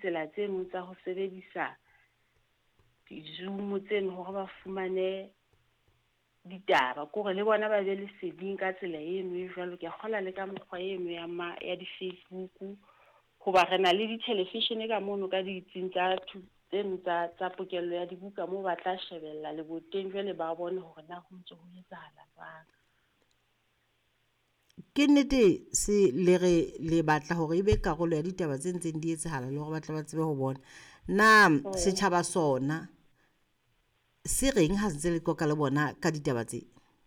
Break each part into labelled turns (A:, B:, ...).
A: ditsela tseno tsa ho sebedisa di-Zoom tseno hore ba fumane ditaba kore le bona ba be le seding ka tsela eno e jwalo. Ke kgola le ka mokgwa eno ya di-Facebook hoba re na le di-television ka mono ka ditsing tsa pokello ya dibuka moo ba tla shebella le boteng jwale ba bone hore na ho ntse ho etsahala jwang.
B: Ke nnete se le batla hore ebe karolo ya ditaba tse ntseng di etsahala le hore batla ba tsebe ho bona na setjhaba sona se reng ha ntse le qoqa le bona ka ditaba tse.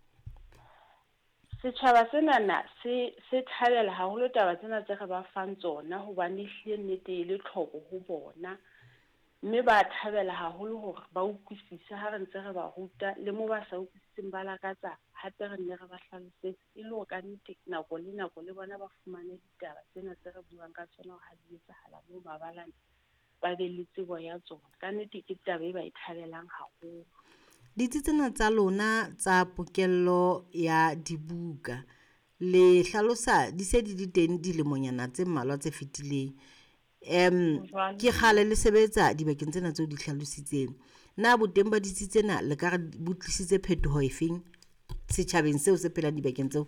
A: Setjhaba sena se thabela haholo taba tsena tse re ba fang tsona hobane hlile nnete le tlhoko ho bona, mme ba thabela haholo hore ba utlwisisa ha re ntse re ba ruta le mo ba sa utlwisiseng ba lakatsa hape re nne re ba hlalosetse e le ho ka nnete nako le nako le bona ba fumane ditaba tsena tse re buang ka tsona hore ha di etsahala moo mabalane ba be le tsebo ya tsona. Ka nnete ke taba e ba e thabelang haholo.
B: Ditsi tsena tsa lona tsa pokello ya dibuka le hlalosa di se di teng dilemonyana tse mmalwa tse fetileng. Ke kgale le sebetsa dibekeng tsena tseo di hlalositseng. Na boteng ba ditsi tsena le ka re bo tlisitse phetoho efeng setjhabeng seo se phelang dibekeng tseo?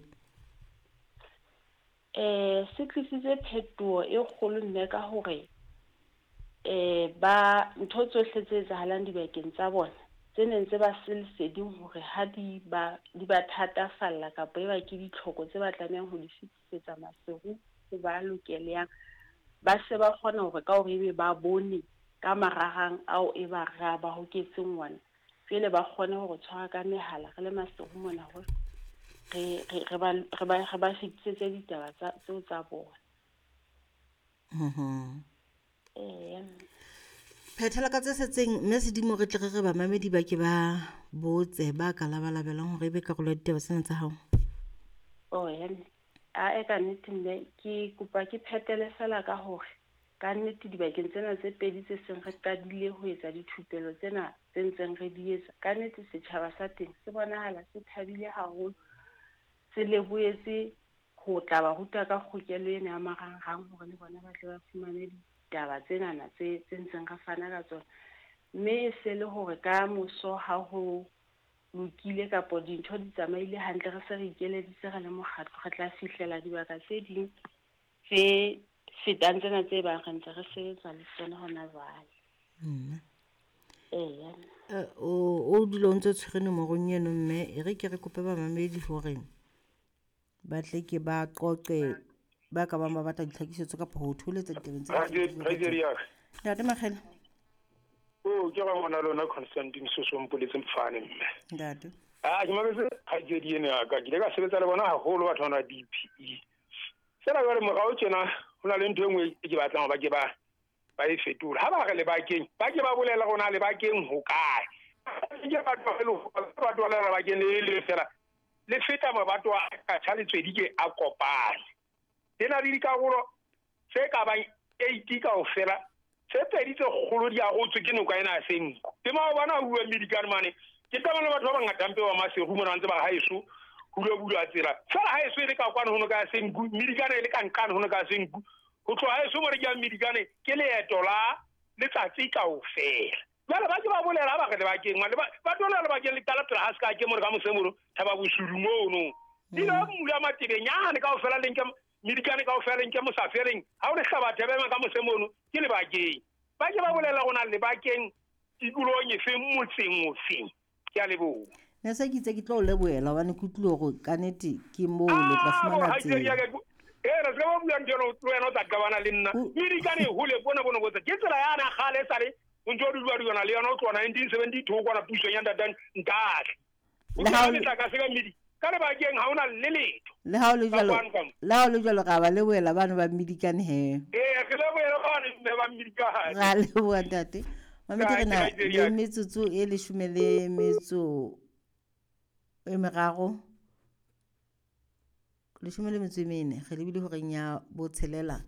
A: Se tlisitse phetoho e kgolo nne ka hore ba ntho tsohle tse etsahalang dibekeng tsa bona tse neng tse ba se leseding hore ha di ba thatafalla kapa e ba ke ditlhoko tse ba tlamehang ho di fetisetsa maseru ho ba lokeleang, ba se ba kgona hore ka hore ebe ba bone ka mararang ao e ba ba hoketseng ona jwale ba kgone hore tshwara ka mehala re le maseru mona hore re ba fetisetse ditaba tseo tsa bona.
B: Phethela ka tse setseng mme sedimo re tle re bamamedi ba ke ba botse ba ka labalabelang hore ebe karolo ya ditaba tsena tsa hao.
A: Ka nnete nne ke kopa ke phetele fela ka hore ka nnete dibakeng tsena tse pedi tse seng re qadile ho etsa dithupelo tsena tse ntseng re di etsa, ka nnete setjhaba sa teng se bonahala se thabile haholo, se leboetse ho tla ba ruta ka kgokelo ena ya marangrang hore le bona ba tle ba fumane ditaba tsenana tse ntseng re fana ka tsona. Mme se le hore ka moso ha ho lokile kapa dintho di tsamaile hantle re se re ikeleditse re le mokgatlo re tla fihlela dibaka tse ding tse fetang tsena tse bang re ntse re sebetsa le tsona hona jwale.
B: O dula o ntse tshwerene morong eno mme e re ke re kope bamamedi hore ba tle ke ba qoqe ba ka bang ba batla ditlhakisetso kapa ho tholetsa ditabeng tse Ntate Makgele.
C: Ke ga ngwana lona Constantine Sosompoletse Mfane mme.
B: Ntate.
C: Ke mabetse ha ke di ene ka ke ka sebetsa le bona haholo batho bana DPE. Sena ga re morao tjena hona le ntho engwe e ke batlang ba ke ba e fetola ha ba re le bakeng ba ke ba bolela gona le bakeng ho kae ke batho ba le bakeng le fela le feta mabato a ka tshwanetse ke a kopane dena di dikarolo se ka ba 80 kaofela se pedi tse kgolo di a go tswe ke noka ena a seng ke ma bona bua medikane mane ke taba le batho ba ngata mpe wa maseru mona ntse ba haeso ho le bula tsela fela haeso e le ka kwana ho no ka seng medikane le ka nkane ho no ka seng ho tloha haeso mo re ke medikane ke leeto la letsatsi kaofela bale ba ke ba bolela ba re le bakeng ba tlola le bakeng le tala tla ha ska ke mo ka mosemoro thaba bosuru mono di la mula matebenyane kaofela le nke medikane kaofela nke mosafereng ha o le hlabathe ba ka mosemono ke le bakeng ba ke ba bolela gona le bakeng tikolong e fe motseng ofeng ke a leboha
B: ne se ke itse ke tlo leboela hobane ke tlile go ka nete ke mo le tla fumana tsela
C: re se ba bua ntho le wena o tla qabana le nna medikane e hole bona botsa ke tsela yana gale sale o ntse o di bua yona le yona o tsona 1972 kwana pusong ya ntatane ntahle le ha le ka se ka medi ka le bakeng ha ona le letho
B: le ha o le jalo ga ba le boela bana ba medikane he
C: ke le boela ba medikane
B: ga le bua ntate mamedi re na le metsotso e 10 metso e meraro le 10 metso e mene ge le bile ho reng ya bo tshelela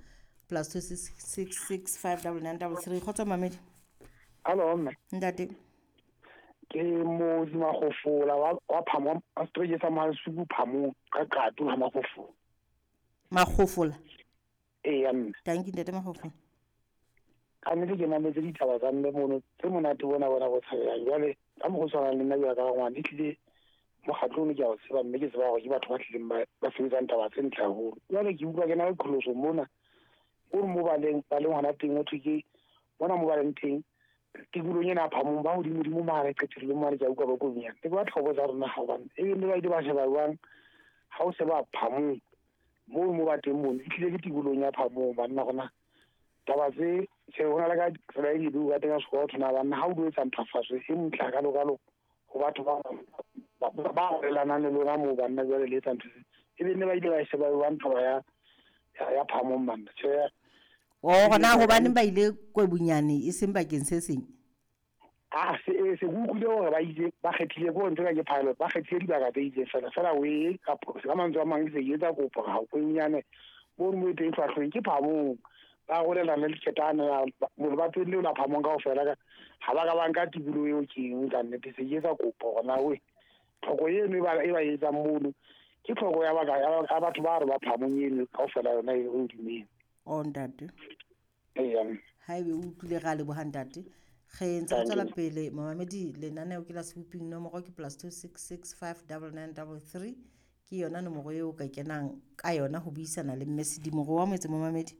B: +266659933 khotsa mamedi.
D: Hello mme.
B: Ntate.
D: Ke mo di magofola wa phamo a strike sa masuku phamo ka kato ha magofola.
B: Magofola.
D: Mme.
B: Thank you ntate magofola.
D: ka nnete ke mametse ditaba tsa mme mono tse monate bona go tshabela jwale ka mo go tshwana le nna jwa ka ngwana e tlile mokgatlong ke a o tseba mme ke tseba gore ke batho ba tlileng ba sebetsang taba tse ntle haholo jwale ke utlwa ke na le kgoloso mona o re mo baleng ngwana teng o thwe ke bona mo baleng teng tikolong ena phamong ba godimo maare qetelele moane ke a utlwa ba kobinyana ke ba tlhobo tsa rona ga bane e le ba ile ba sheba jwang ga o se ba phamong mo ba teng mono e tlile ke tikolong ya phamong banna gona taba tse se go na le ka tsela e di ka teng a sekolo thona banna ga o di etsa nthafatso e ntla ka lokalo go batho ba gorelanang le lona mo banna jwale le etsa ntho e be nne ba ile ba sheba jwang taba ya phamong banna
B: gona gobaneng ba ile kwebunyane e seng bakeng se seng
D: se go utlwile gore ba kgethile ko ntse ka ke pilot ba kgethile dibaka tse itseng fela we ka mantswe a mangwe se ke etsa kopo ga kwebunyane mo mo teng tlhwatlhweng ke phamong ba golelana le leketane mole ba tswelele la phamong ka go fela ga ba ka banka tibolo eo keng ka nnete se ke etsa kopo gona we tlhoko eno e ba etsang mono ke tlhoko ya batho ba re ba phamong eno ka go fela yona e o dimeng
B: ntate ha ebe o utlwile ga le bohang ntate ge ntse re tswela pele mamamedi lenaneo ke la seboping nomoro ke +266 59933 ke yona nomoro eo ka kenang ka yona go buisana le mme Sedimo wa metse mamamedi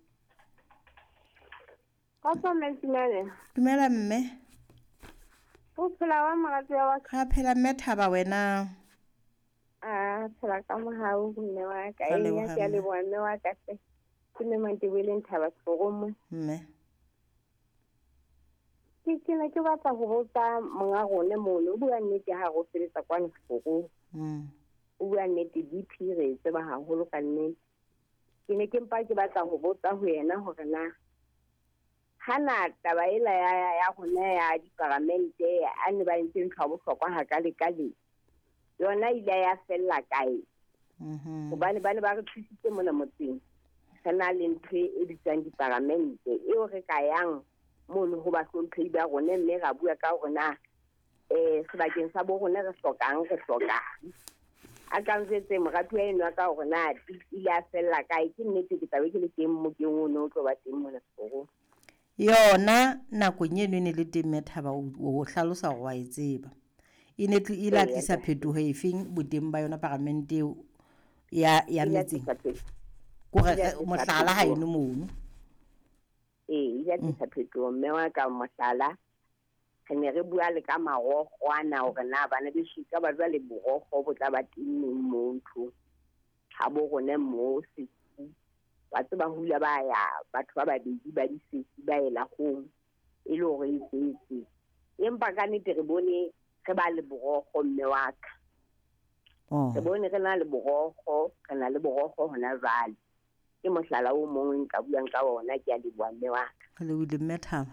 B: dumela mme
E: o phela wa mogatse wa
B: ga phela mme Thaba wena
E: phela ka mohau mme wa ka e nya ke le bone wa ka se ke ne Mantebeleng Thaba Sefogo
B: mme
E: ke ne ke batla go botsa monga gone mono o bua nnete ga go sebetsa kwa Sefogo o bua nnete DP re tseba haholo ka nnete ke ne ke mpa ke batla go botsa ho yena gore na hana taba ela ya gona ya diparamente a ne ba ntse ntho bohlokwa ha ka le yona ile ya fella kae gobane ba ne ba re thusitse mona motseng sana le ntho e bitsang diparamente eo re ka yang mono go ba hlomphehi ba gone mme ga bua ka gona sebakeng sa bo gone re hlokang a ka ntsetse morathi wa eno ka gona ile a fella kae ke nnete ke tabe ke le teng mo ke ngone o tlo ba teng mona Sefogo
B: yona nakong eno e ne le teng mme Thaba o hlalosa gore wa e tseba e ne e la tlisa phetogo efeng boteng ba yona paramente eo ya metseng kore mohlala ha eno mono
E: ile tlisa phetogo mme wa ka mohlala re ne re bua le ka marogo ana gore na bana ba shika ba jwa le borogo bo tla ba tinneng motho ha bo gone mo se ba tseba hula ba ya batho ba babedi ba disesi ba ela go e le gore e setse empa ka nnete re bone re ba le borogo mme wa ka re bone re na le borogo hona jwale ke mohlala o mongwe nka buang ka ona ke a le bua mme wa ka
B: le wile mme Thaba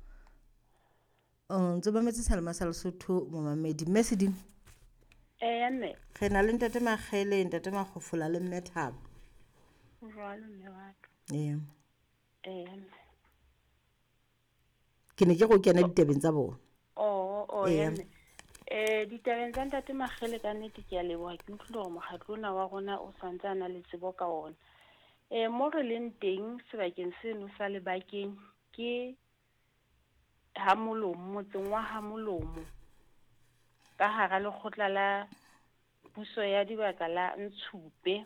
B: ntse ba metse Salma sa Lesotho momamedi mme Sedimo
A: mme
B: ge na le ntate Magele ntate Magofola le mme Thaba
A: jwalo mme wa ka
B: ke ne ke go kena ditabeng tsa bona
A: ditabeng tsa ntate Magele ka nnete ke a leboga ke utlwile gore mokgatlo ona wa rona o santse a na le tsebo ka ona mo re leng teng sebakeng seno sa Lebakeng ke Hamolomo motseng wa Hamolomo ka hara lekgotla la puso ya dibaka la Ntshupe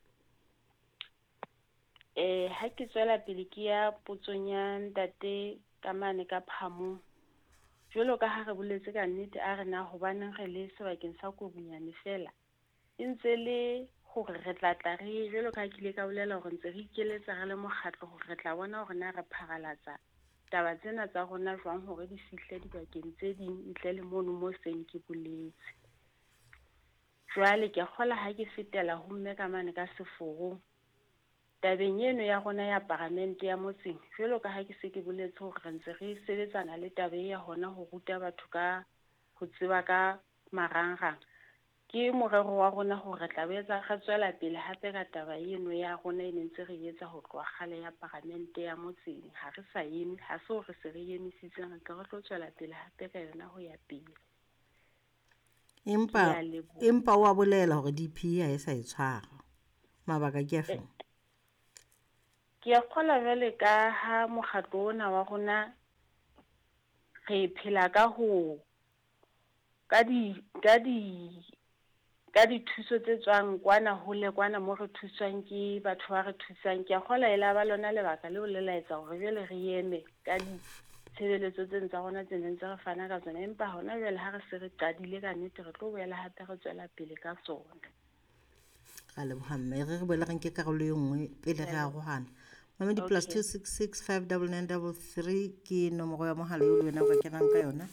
A: ha ke tswela pele ke ya potsong ya ntate ka mane ka Phamong jwalo ka ha re boletse ka nnete a re na hobaneng re le sebakeng sa Kobunyane fela e ntse le gore re tlatla re jwalo ka ke ile ka bolela gore ntse re ikeletsa re le mokgatlo gore re tla bona gore na re pharalatsa taba tsena tsa rona jwang gore di fihle dibakeng tse ding ntle le mono mo seng ke boletse jwale ke kgola ha ke fetela ho mme ka mane ka Sefogo tabeng eno ya rona ya paramente ya motseng jwalo ka ha ke se ke boletse gore re ntse re sebetsana le tabe ya hona ho ruta batho ka ho tseba ka marangrang ke morero wa rona gore re tla betsa ga tswela pele hape ka taba eno ya rona e ntse re etsa ho tloa gale ya paramente ya motseng ha re sa eme ha se re se re emisitseng re tla tlo tswela pele hape ka yona ho ya pele
B: empa wa bolela hore DP ha e sa e tshwara mabaka ke afa
A: ke a kgola jwale ka ha mokgatlo ona wa rona re phela ka dithuso tse tswang kwana hole kwana mo re thuswang ke batho ba re thusang. Ke a kgola e la ba lona lebaka leo le laetsa hore jwale re eme ka ditshebeletso tse tsa rona tse neng re fana ka tsona, empa hona jwale ha re se re qadile ka nnete re tlo boela hape re tswela pele ka tsona.
B: Ga leboga mme re boela re nke karolo e nngwe pele re arogana. Mamedi plus 266 59933 ke nomoro ya mogala yo le wena o ka kenang ka yona.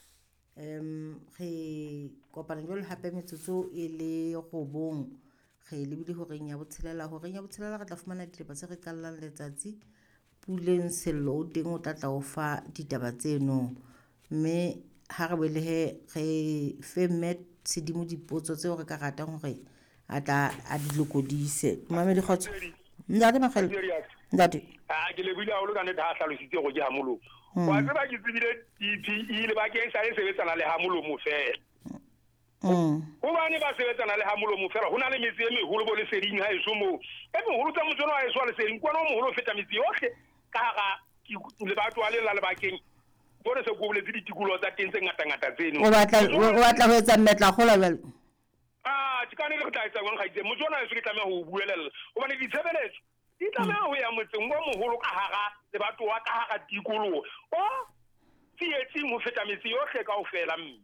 B: Re kopana jwale hape metsotso e le go bong re lebile ho reng ya botshelela re tla fumana ditaba tse re kallang letsatsi puleng sello o teng o tla o fa ditaba tseno, mme ha re belehe re femme sedimo dipotso tseo re ka ratang hore a tla a di lokodise. Mamedi khotso ntate Magele ntate
C: ke lebile ha o le ka neta ha hlalositse go ke ha molomo wa tseba ke tsebile DPE le ba ke sa e sebetsana le ha molomo fela go bane ba sebetsana le ha molomo fela hona le metsi e meholo bo le seding ha e so mo e moholo tsa motsono ha e so le seding kwana o moholo feta metsi yohle ka ga le batho a le la le bakeng bone se go boletse ditikulo tsa teng tse ngata tseno
B: o batla ho etsa mmetla gola jwale
C: ke ka ne le go tla etsa ngwana ga itse motho ona e se ke tlameha go buelela go bane ditshebeletso di tlameha ho ya motseng wa moholo ka hara le batho wa ka hara tikoloho o tsietsing ho feta metsi yohle kaofela mme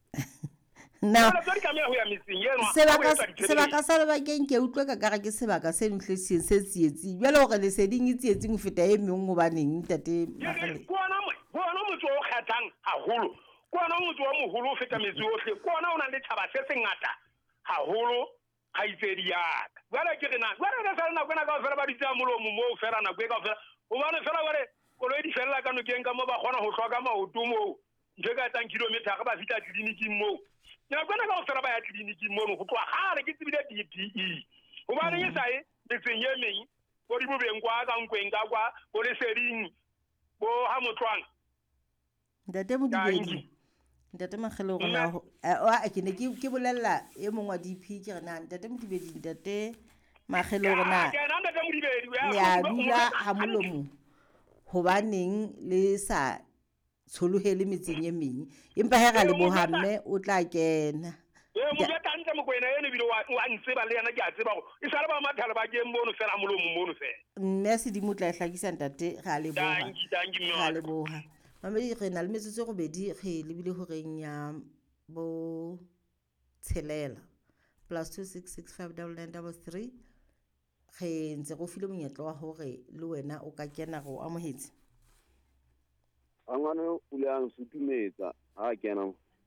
B: sebaka sa lebakeng ke utlwe ka kara ke sebaka se ntlheseng se tsietsing jwale hore leseding e tsietsing ho feta e meng gobaneng ntate Magele
C: bona motho o kgathang haholo kwana motho wa moholo ho feta metsi yohle kwana o na le thaba se se ngata haholo ha itsedi yaka jwale ke rena jwale re sa nako ena kaofela ba ditsa molomo moo fela nako e kaofela hobane fela jwale koloi di fella ka nokeng ka mo ba kgona ho hloka maoto moo nje ka tang kilometer ga ba fita tleliniking moo nako ena kaofela ba ya tleliniking moo go tloa gale ke tsebile DPE hobane e sa e metseng ye meng bo di bobeng kwa ka nkweng ka kwa bo le seding bo ha motlwang
B: ntate Modibedi ntate Magele rona ke ne ke bolella e mong wa DP ke rena ntate Modibedi ntate Magele rona le a dula ha molomo hobaneng le sa tsholohele metseng e meng empa ha ga le bohamme o tla kena
C: mo ja tantse mo kwena ene bile wa ntseba le yana ke a tseba go e sala ba mathale ba ke mmono fela molomo mmono fela
B: mme se di motla hlakisa ntate ga le boha Mamedi re na le metsotso go bedi re lebile ho reng ya bo tshelela plus 266599933 re ntse go file monyetla wa hore le wena o ka kena go amohetse
F: angwana o le ang sutumetsa ha kena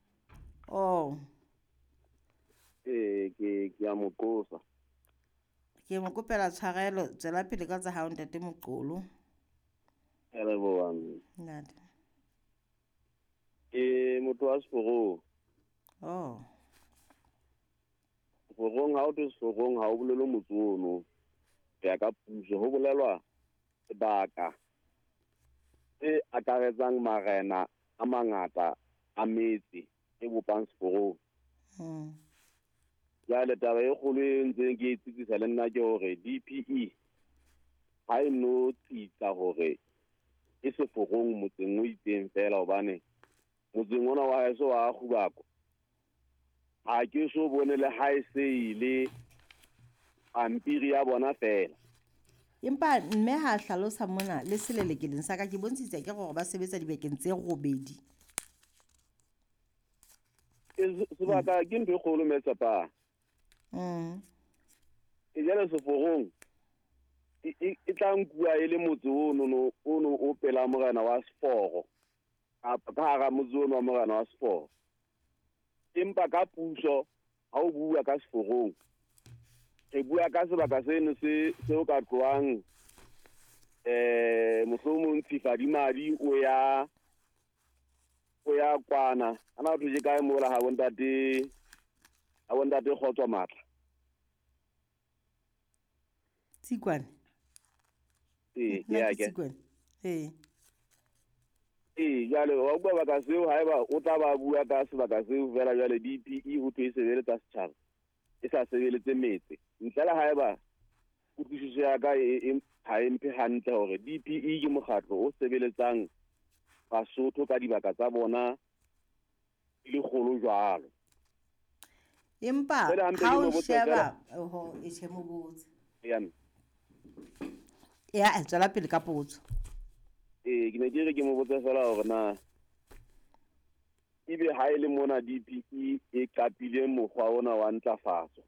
F: ke a moqosa
B: ke mo kopela tshwarelo tsela pele ka tsa hao ntate Moqolo
F: ere boang
B: ntate
F: motho wa Seforo Seforong ha o te Seforong ha o bolelo motsono ya ka puso ho bolelwa sebaka e akaretsang marena a mangata a metsi e bopang Seforong ya le taba e kgolo e ntseng ke itsitisa le nna ke hore DPE ha e no tsitsa hore e Seforong motseng o itseng fela hobane motseng ona wa heso wa Khubako ha ke so bone le ha e se ile ampiri ya bona fela
B: empa mme ha hlalosa mona le selelekeleng sa ka ke bontshitse ke gore ba sebetsa dibekeng tse robedi
F: sebaka ke ntho e kgolo metsepa e jale Seforong e tla nkua e le motse ono o pela morena wa Seforo ka hara motse ono wa morena wa Seforo empa ka puso ha o bua ka Seforong e bua ka sebaka seno se o ka tloang mohlomong Tshifadimadi o ya kwana ana o tloje kae mola ha bontate Kgotswa Matla
B: Tsikwane
F: ya ke jale wa bua baka seo haeba o tla ba bua ka sebaka seo fela jale DPE ho thwe sebeletsa setjhaba e sa sebeletse metse ntle le haeba kutlwisiso ya ka ha e mphe hantle hore DPE ke mokgatlo o sebeletsang Basotho ka dibaka tsa bona le kgolo jwalo.
B: Empa ha o sheba e tshemo botse ya tswela pele ka potso.
F: Ke ne ke re ke mo botsa fela hore na ebe ha ile mona DPE e qapile mokgwa ona wa ntlafatso,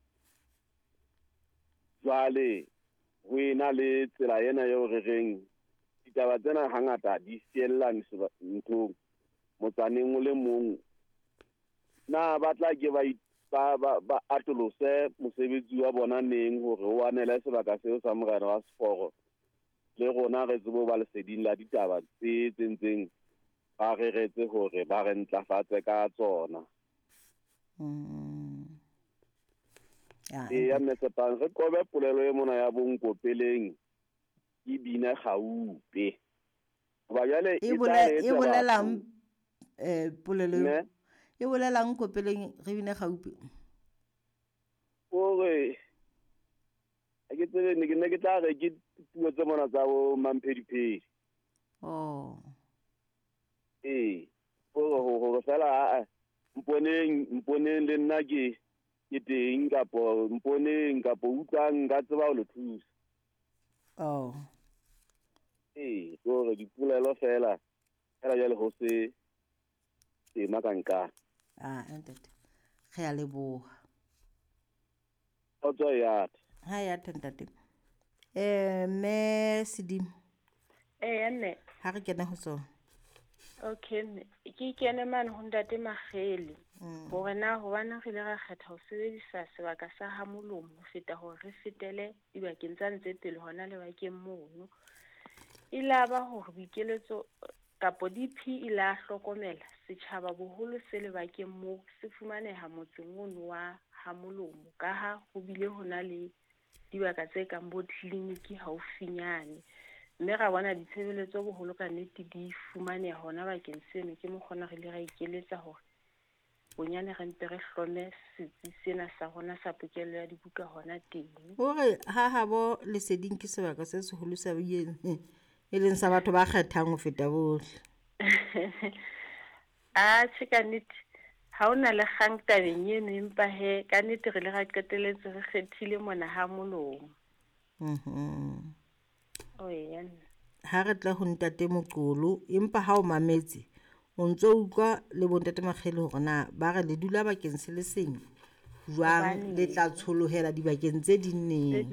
F: jwale ho ena le tsela ena eo re reng ditaba tsena hangata di fiella nthong motsaneng o le mong, na ba tla ke ba atolose mosebetsi wa bona neng hore o anele sebaka seo sa morena wa Seforo le rona re tsebo ba leseding la ditaba tse tsentseng ba re retse hore ba re ntlafatse ka tsona. Ya Metsepang re qobe polelo e mona ya bonkopeleng e bina Gaupe. Ba jale
B: e bolelang polelo e bolelang kopeleng re bina Gaupe.
F: Ore ke tsebe ne ke tla re ke puo tse mona tsa bo Mamphediphedi. Ho fela mponeng le nna ke teng kapo mponeng kapo utlwang ka tseba ho le thusa. Gore dipolelo fela jale ho se tema ka nka.
B: Ntate ge a leboha.
F: O tswa ya
B: ha ya ntate me Sedimo
A: nne
B: ha re kena ho sona.
A: Okay, ke kene mane ho ntate Mageli hore na hobane re ile ra kgetha ho sebedisa sebaka sa ha Molomo ho feta hore re fetele dibakeng tsa ntse pele hona le bakeng mono. Ilaba hore boikeletso kapo DP ile a hlokomela setjhaba boholo se le bakeng moo se fumaneha motseng ono wa ha Molomo ka ha ho bile hona le dibaka tse kang bo clinic haufinyane, mme ra bona ditshebeletso boholo ka nnete di fumaneha hona bakeng seno. Ke mo kgona re ile ra ikeletsa hore bonyane re mpe re hlome setsi sena sa rona sa pokello ya dibuka hona teng.
B: Hore ha bo leseding ke sebaka se seholo sa boyeng e leng sa batho ba kgethang ho feta bohle.
A: Ka nnete ha ona le kgang tabeng eno, empa he ka nnete re le ra qeteletse re kgethile mona ha Molomo.
B: Ha re tla ho ntate Moqolo, empa ha o mametse o ntso utlwa le bontate Mageli hore na ba re le dula bakeng se le seng jwang le tla tsholohela dibakeng tse dinneng.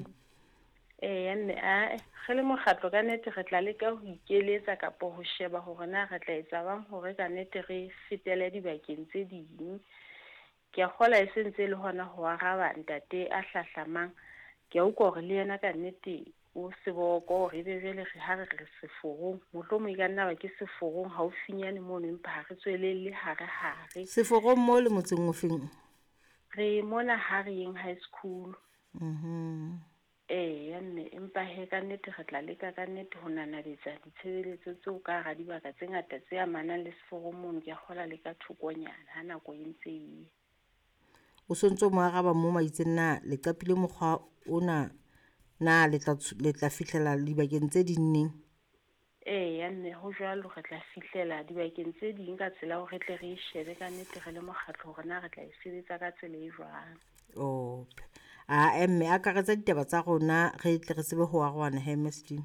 A: Ge le mokgatlo ka nnete re tla leka ho ikeletsa kapo ho sheba hore na re tla etsa bang hore ka nnete re fetele dibakeng tse ding. Ke a kgola e sentse le hona ho araba ntate a hlahlamang. Ke a utlwa hore le yena ka nnete o seboko re be jwale re ha re Seforong mohlomong e ka nna ba ke Seforong haufinyane mono, empa ha re tswelelle hare
B: Seforong mo le motseng ofeng?
A: Re mona Harrying High School. Empa he ka nnete re tla leka ka nnete ho nanabetsa ditshebeletso tseo ka hara dibaka tse ngata tse amanang le Seforong mono. Ke a kgola le ka thokonyana ha nako e ntse e
B: o sontso mo araba mo maitseng na le qapile mokgwa ona na le tla fihlela dibakeng tse dinneng?
A: Ho jwalo re tla fihlela dibakeng tse ding ka tsela hore re tle re shebe ka nnete re le mokgatlo hore na re tla e sebetsa ka tsela e jwang.
B: Mme akaretsa ditaba tsa rona re tle re tsebe ho arwana Sedimo.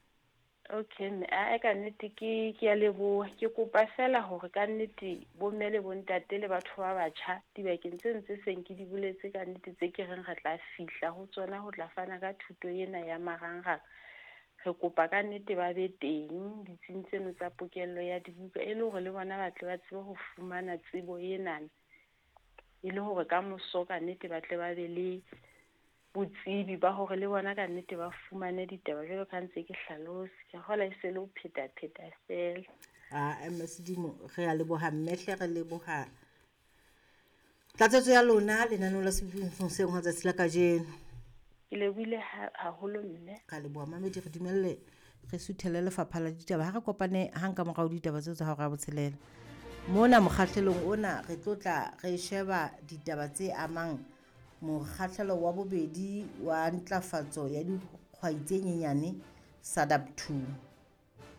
A: Ka nnete ke a leboha. Ke kopa fela hore ka nnete bomme le bontate le batho ba batjha dibakeng tse ntse seng ke di buletse ka nnete tse ke reng re tla fihla ho tsona ho tla fana ka thuto ena ya marangrang. Re kopa ka nnete ba be teng ditsing tseno tsa pokello ya dibuka e le hore le bona ba tle ba tsebe ho fumana tsebo enana, e le hore ka moso ka nnete ba tle ba be le botsebi ba hore le bona ka nnete ba fumane ditaba jwalo ka ntse ke hlalosa. Ke kgola e se le ho pheta fela.
B: Sedimo re a leboha mmehle, re leboha tlatsetso ya lona lenaneo la Sebopegong seng ho tsatsi la kajeno.
A: Ke lebohile haholo mme.
B: Ka leboha mamedi, re dumelle re suthele lefapha la ditaba ha re kopane hang ka morao ditaba tseo tsa hao ra botshelela mona mokgahlelong ona. Re tlotla re sheba ditaba tse amang mokgahlelo wa bobedi wa ntlafatso ya kgwaitse nyenyane sadap 2.